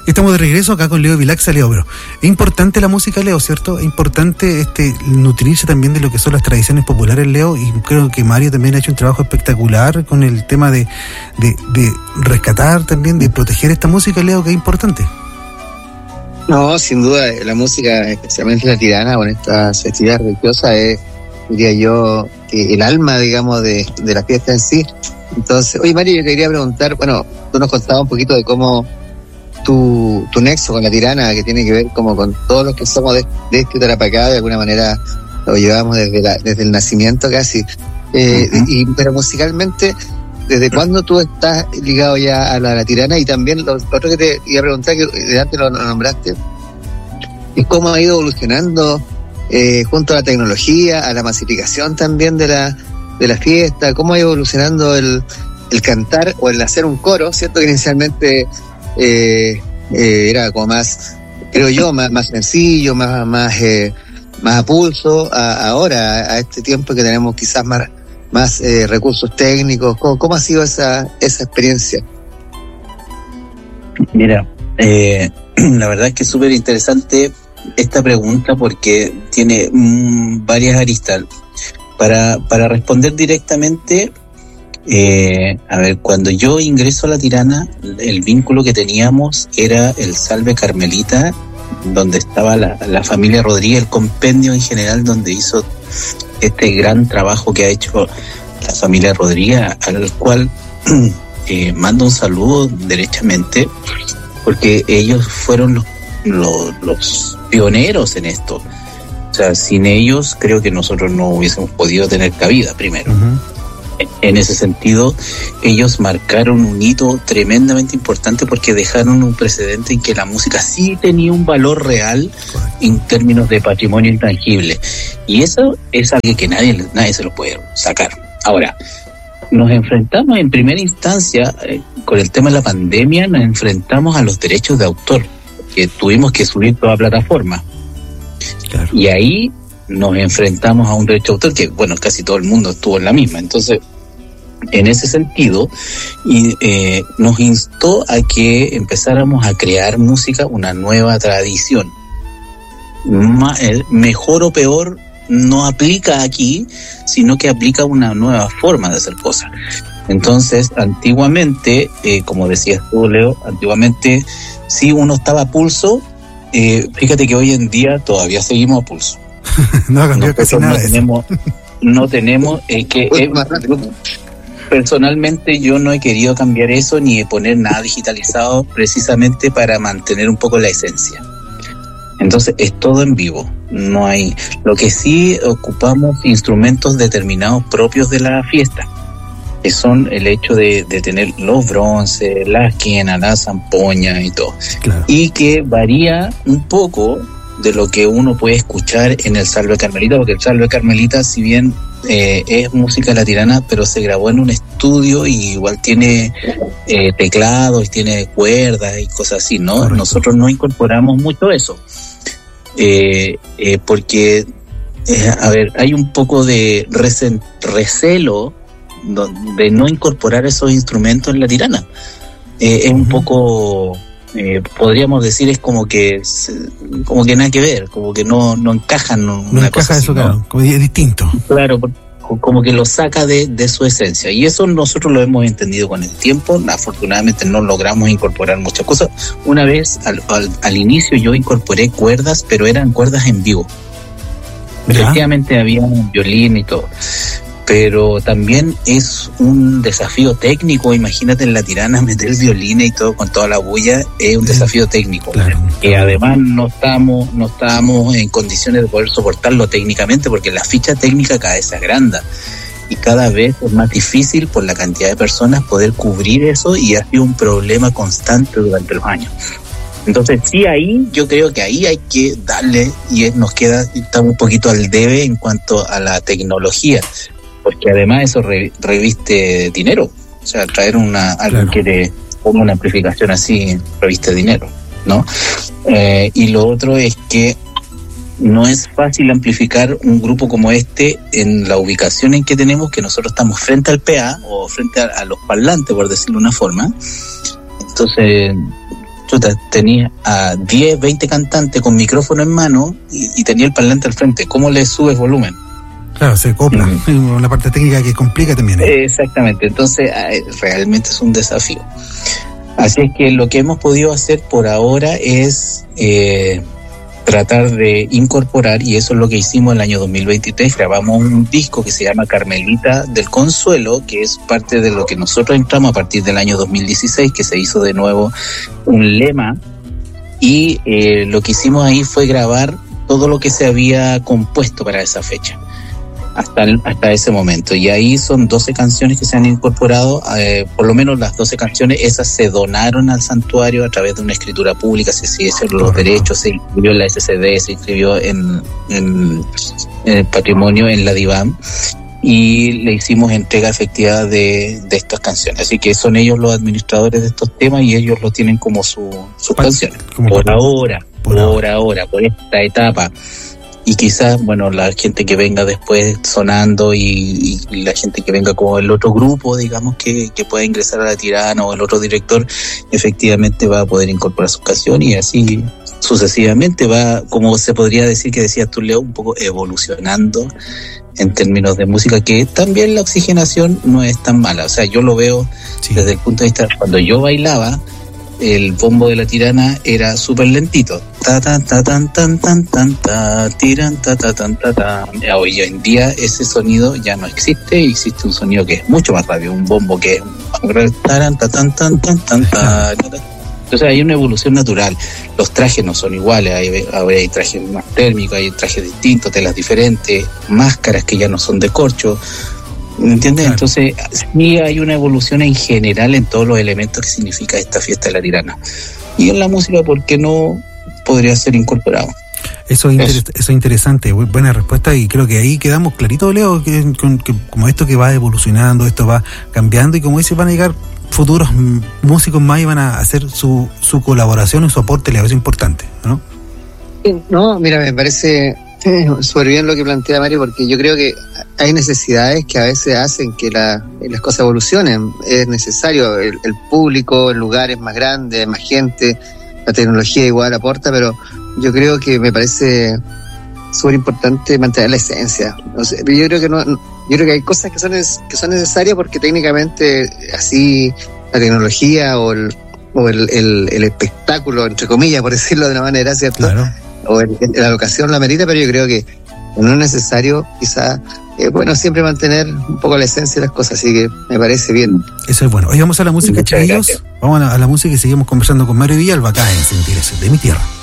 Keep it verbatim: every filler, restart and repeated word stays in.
Estamos de regreso acá con Leo Vilaxa. Leo, pero es importante la música, Leo, ¿cierto? Es importante este nutrirse también de lo que son las tradiciones populares, Leo, y creo que Mario también ha hecho un trabajo espectacular con el tema de, de, de rescatar también, de proteger esta música, Leo, que es importante. No, sin duda, la música, especialmente la tirana, con estas festividades religiosas, es, diría yo, que el alma, digamos, de, de la fiesta en sí. Entonces, oye, Mario, yo te quería preguntar, bueno, tú nos contabas un poquito de cómo tu, tu nexo con la tirana, que tiene que ver como con todos los que somos de, de este Tarapacá, de alguna manera lo llevamos desde, la, desde el nacimiento casi. Eh, uh-huh. y, pero musicalmente, ¿desde cuándo tú estás ligado ya a la, a la tirana? Y también lo, lo otro que te iba a preguntar, que de antes lo, lo nombraste, es cómo ha ido evolucionando eh, junto a la tecnología, a la masificación también de la, de la fiesta, cómo ha ido evolucionando el, el cantar o el hacer un coro, ¿cierto? Que inicialmente eh, eh, era como más, creo yo, más, más sencillo, más, más, eh, más a pulso, a, ahora, a este tiempo que tenemos quizás más más eh, recursos técnicos. ¿Cómo, cómo ha sido esa esa experiencia? Mira, eh, la verdad es que es súper interesante esta pregunta porque tiene mmm, varias aristas. Para, para responder directamente, eh, a ver, cuando yo ingreso a la tirana, el vínculo que teníamos era el Salve Carmelita, donde estaba la, la familia Rodríguez, el compendio en general, donde hizo este gran trabajo que ha hecho la familia Rodríguez, al cual eh, mando un saludo derechamente, porque ellos fueron los, los, los pioneros en esto. O sea, sin ellos creo que nosotros no hubiésemos podido tener cabida, primero. Uh-huh. En ese sentido, ellos marcaron un hito tremendamente importante porque dejaron un precedente en que la música sí tenía un valor real en términos de patrimonio intangible. Y eso es algo que nadie, nadie se lo puede sacar. Ahora, nos enfrentamos en primera instancia, eh, con el tema de la pandemia, nos enfrentamos a los derechos de autor, que tuvimos que subir toda plataforma. Claro. Y ahí nos enfrentamos a un derecho de autor que, bueno, casi todo el mundo estuvo en la misma. Entonces, en ese sentido, y, eh, nos instó a que empezáramos a crear música, una nueva tradición. Ma, el mejor o peor no aplica aquí, sino que aplica una nueva forma de hacer cosas. Entonces, antiguamente, eh, como decías tú, Leo, antiguamente, si uno estaba a pulso, eh, fíjate que hoy en día todavía seguimos a pulso. No ha cambiado casi nada. No tenemos, no tenemos eh, que eh, personalmente yo no he querido cambiar eso ni poner nada digitalizado precisamente para mantener un poco la esencia. Entonces es todo en vivo, no hay. Lo que sí ocupamos instrumentos determinados propios de la fiesta, que son el hecho de, de tener los bronces, las quenas, la zampoña y todo. Claro. Y que varía un poco de lo que uno puede escuchar en el Salve Carmelita, porque el Salve Carmelita, si bien eh, es música de la tirana, pero se grabó en un estudio y igual tiene eh, teclados y tiene cuerdas y cosas así, ¿no? Correcto. Nosotros no incorporamos mucho eso, eh, eh, porque, eh, a ver, hay un poco de recen- recelo de no incorporar esos instrumentos en la tirana. Eh, es uh-huh. un poco... Eh, podríamos decir es como que como que nada que ver, como que no, no encajan no una encaja cosa así, eso, ¿no? Claro, como es distinto. Claro, como que lo saca de, de su esencia, y eso nosotros lo hemos entendido con el tiempo. Afortunadamente no logramos incorporar muchas cosas. Una vez al, al, al inicio yo incorporé cuerdas, pero eran cuerdas en vivo. ¿Ya? Efectivamente había un violín y todo, pero también es un desafío técnico. Imagínate en la tirana meter violín y todo con toda la bulla, es un desafío técnico. Claro, que claro. Además no estamos, no estamos en condiciones de poder soportarlo técnicamente, porque la ficha técnica cada vez se agranda y cada vez es más difícil por la cantidad de personas poder cubrir eso, y ha sido un problema constante durante los años. Entonces sí, ahí yo creo que ahí hay que darle, y nos queda, estamos un poquito al debe en cuanto a la tecnología, porque además eso re, reviste dinero. O sea, traer una algo claro. que te ponga una amplificación así reviste dinero, ¿no? Eh, y lo otro es que no es fácil amplificar un grupo como este en la ubicación en que tenemos, que nosotros estamos frente al P A o frente a, a los parlantes, por decirlo de una forma. Entonces chuta, tenía a diez, veinte cantantes con micrófono en mano y, y tenía el parlante al frente. ¿Cómo le subes volumen? Claro, se copla. Mm. La parte técnica que complica también. ¿eh? Exactamente, entonces realmente es un desafío. Así es que lo que hemos podido hacer por ahora es eh, tratar de incorporar, y eso es lo que hicimos el año dos mil veintitrés, grabamos un disco que se llama Carmelita del Consuelo, que es parte de lo que nosotros entramos a partir del año dos mil dieciséis, que se hizo de nuevo un lema, y eh, lo que hicimos ahí fue grabar todo lo que se había compuesto para esa fecha. Hasta, el, hasta ese momento, y ahí son doce canciones que se han incorporado, eh, por lo menos las doce canciones, esas se donaron al santuario a través de una escritura pública, se hicieron los derechos, se inscribió en la S C D, se inscribió en, en, en el patrimonio, en la DIVAM, y le hicimos entrega efectiva de, de estas canciones, así que son ellos los administradores de estos temas y ellos lo tienen como su, sus pa- canciones, por pa- ahora, por, por ahora. ahora, por esta etapa. Y quizás, bueno, la gente que venga después sonando y, y la gente que venga como el otro grupo, digamos, que, que pueda ingresar a La Tirana, o el otro director, efectivamente va a poder incorporar sus canciones, y así sucesivamente va, como se podría decir, que decías tú, Leo, un poco evolucionando en términos de música, que también la oxigenación no es tan mala. O sea, yo lo veo sí. desde el punto de vista, cuando yo bailaba, el bombo de La Tirana era súper lentito. Ta ta ta tan tan tan tan ta tiran ta ta tan ta ta. Hoy en día ese sonido ya no existe, y existe un sonido que es mucho más rápido, un bombo que es taran ta tan tan tan tan ta. Entonces hay una evolución natural. Los trajes no son iguales, hay, hay trajes más térmicos, hay trajes distintos, telas diferentes, máscaras que ya no son de corcho. ¿Entiendes? Claro. Entonces, sí hay una evolución en general en todos los elementos que significa esta fiesta de La Tirana. Y en la música, ¿por qué no podría ser incorporado? Eso es, inter- eso. eso es interesante, buena respuesta, y creo que ahí quedamos clarito, Leo, que, que, que como esto que va evolucionando, esto va cambiando, y como dices, van a llegar futuros músicos más y van a hacer su, su colaboración y su aporte, Leo, es importante, ¿no? No, mira, me parece súper bien lo que plantea Mario, porque yo creo que hay necesidades que a veces hacen que la, las cosas evolucionen. Es necesario el, el público, el lugar es más grande, hay más gente, la tecnología igual aporta, pero yo creo que me parece súper importante mantener la esencia. O sea, yo creo que no, yo creo que hay cosas que son que son necesarias porque técnicamente así la tecnología o el o el, el, el espectáculo, entre comillas, por decirlo de una manera, ¿cierto? Claro. O el, el, la locación la merita, pero yo creo que no es necesario, quizás, eh, bueno, siempre mantener un poco la esencia de las cosas, así que me parece bien. Eso es bueno. Hoy vamos a la música, chiquillos. Vamos a la, a la música y seguimos conversando con Mario Villalba acá en Sentir Eso de Mi Tierra.